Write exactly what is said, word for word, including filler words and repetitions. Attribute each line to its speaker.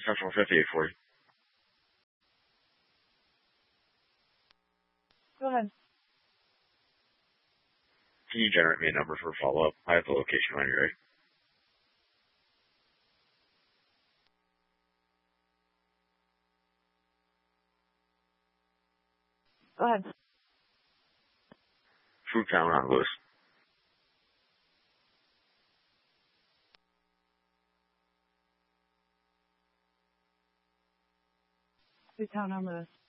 Speaker 1: Central fifty-eight forty.
Speaker 2: Go ahead.
Speaker 1: Can you generate me a number for follow-up? I have the location when you're ready.
Speaker 2: Go ahead.
Speaker 1: Food Town on Lewis.
Speaker 2: Food Town on Lewis.